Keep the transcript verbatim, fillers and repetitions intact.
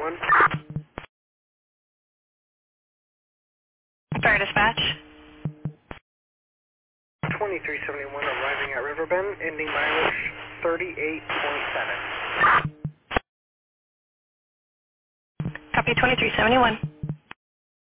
seventy-one. Star Dispatch. twenty-three seventy-one arriving at Riverbend, ending mileage thirty-eight point seven. Copy twenty-three seventy-one.